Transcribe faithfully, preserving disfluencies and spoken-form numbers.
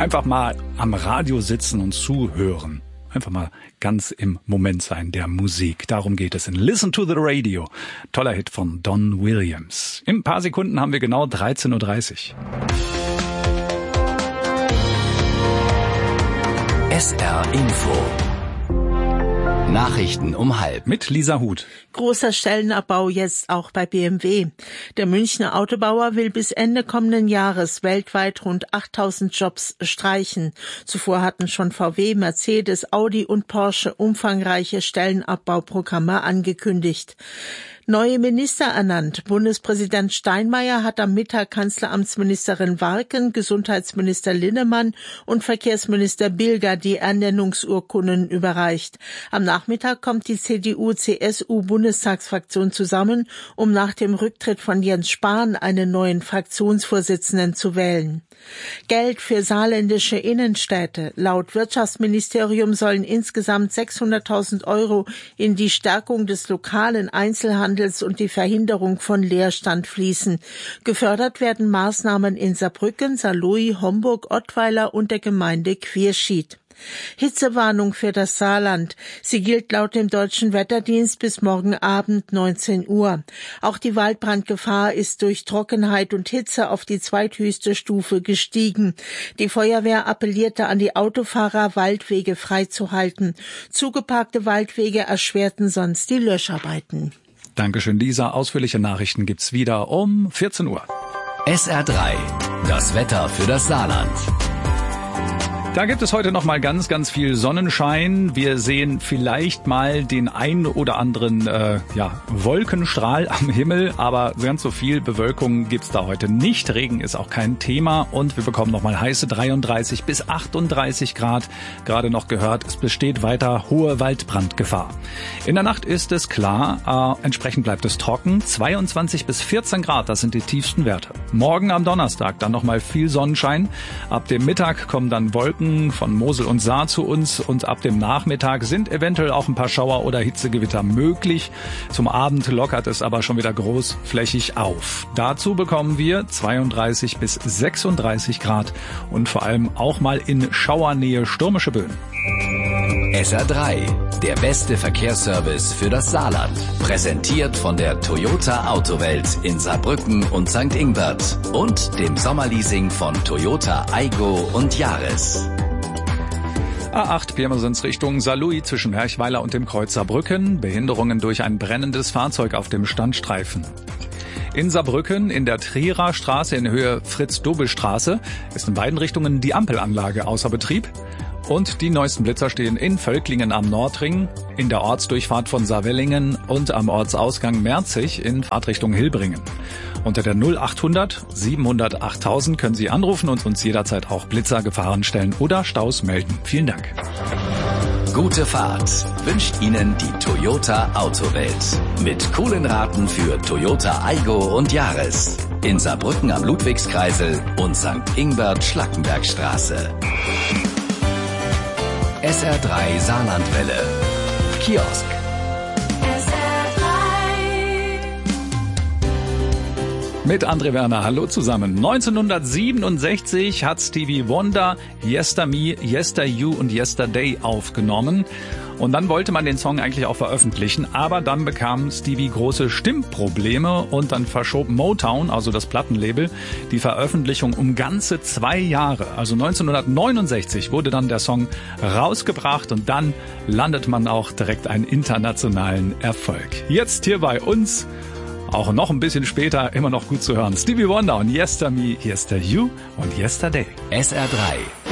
Einfach mal am Radio sitzen und zuhören. Einfach mal ganz im Moment sein der Musik. Darum geht es in Listen to the Radio. Toller Hit von Don Williams. In ein paar Sekunden haben wir genau dreizehn Uhr dreißig. S R Info. Nachrichten um halb. Mit Lisa Huth. Großer Stellenabbau jetzt auch bei B M W. Der Münchner Autobauer will bis Ende kommenden Jahres weltweit rund achttausend Jobs streichen. Zuvor hatten schon V W, Mercedes, Audi und Porsche umfangreiche Stellenabbauprogramme angekündigt. Neue Minister ernannt. Bundespräsident Steinmeier hat am Mittag Kanzleramtsministerin Warken, Gesundheitsminister Linnemann und Verkehrsminister Bilger die Ernennungsurkunden überreicht. Am Nachmittag kommt die C D U-C S U-Bundestagsfraktion zusammen, um nach dem Rücktritt von Jens Spahn einen neuen Fraktionsvorsitzenden zu wählen. Geld für saarländische Innenstädte. Laut Wirtschaftsministerium sollen insgesamt sechshunderttausend Euro in die Stärkung des lokalen Einzelhandels und die Verhinderung von Leerstand fließen. Gefördert werden Maßnahmen in Saarbrücken, Saarlouis, Homburg, Ottweiler und der Gemeinde Quierschied. Hitzewarnung für das Saarland. Sie gilt laut dem Deutschen Wetterdienst bis morgen Abend neunzehn Uhr. Auch die Waldbrandgefahr ist durch Trockenheit und Hitze auf die zweithöchste Stufe gestiegen. Die Feuerwehr appellierte an die Autofahrer, Waldwege freizuhalten. Zugeparkte Waldwege erschwerten sonst die Löscharbeiten. Dankeschön, Lisa. Ausführliche Nachrichten gibt's wieder um vierzehn Uhr. S R drei. Das Wetter für das Saarland. Da gibt es heute noch mal ganz, ganz viel Sonnenschein. Wir sehen vielleicht mal den ein oder anderen äh, ja, Wolkenstrahl am Himmel, aber ganz so viel Bewölkung gibt's da heute nicht. Regen ist auch kein Thema und wir bekommen noch mal heiße dreiunddreißig bis achtunddreißig Grad. Gerade noch gehört, es besteht weiter hohe Waldbrandgefahr. In der Nacht ist es klar, äh, entsprechend bleibt es trocken. zweiundzwanzig bis vierzehn Grad, das sind die tiefsten Werte. Morgen am Donnerstag dann noch mal viel Sonnenschein. Ab dem Mittag kommen dann Wolken von Mosel und Saar zu uns und ab dem Nachmittag sind eventuell auch ein paar Schauer oder Hitzegewitter möglich. Zum Abend lockert es aber schon wieder großflächig auf. Dazu bekommen wir zweiunddreißig bis sechsunddreißig Grad und vor allem auch mal in Schauernähe stürmische Böen. S R drei, der beste Verkehrsservice für das Saarland. Präsentiert von der Toyota Autowelt in Saarbrücken und Sankt Ingbert und dem Sommerleasing von Toyota Aygo und Yaris. A acht Pirmasens Richtung Saarlouis zwischen Herchweiler und dem Kreuz Saarbrücken. Behinderungen durch ein brennendes Fahrzeug auf dem Standstreifen. In Saarbrücken in der Trierer Straße in Höhe Fritz-Dobel-Straße ist in beiden Richtungen die Ampelanlage außer Betrieb. Und die neuesten Blitzer stehen in Völklingen am Nordring, in der Ortsdurchfahrt von Saarwellingen und am Ortsausgang Merzig in Fahrtrichtung Hilbringen. Unter der null achthundert siebenhundert achttausend können Sie anrufen und uns jederzeit auch Blitzer, Gefahren stellen oder Staus melden. Vielen Dank. Gute Fahrt wünscht Ihnen die Toyota Autowelt. Mit coolen Raten für Toyota Aygo und Yaris. In Saarbrücken am Ludwigskreisel und Sankt Ingbert Schlackenbergstraße. S R drei Saarlandwelle. Kiosk. S R drei. Mit André Werner, hallo zusammen. neunzehnhundertsiebenundsechzig hat Stevie Wonder Yester Me, Yester You und Yesterday aufgenommen. Und dann wollte man den Song eigentlich auch veröffentlichen, aber dann bekam Stevie große Stimmprobleme und dann verschob Motown, also das Plattenlabel, die Veröffentlichung um ganze zwei Jahre. Also neunzehnhundertneunundsechzig wurde dann der Song rausgebracht und dann landet man auch direkt einen internationalen Erfolg. Jetzt hier bei uns, auch noch ein bisschen später, immer noch gut zu hören, Stevie Wonder und Yester Me, Yester You und Yesterday. S R drei.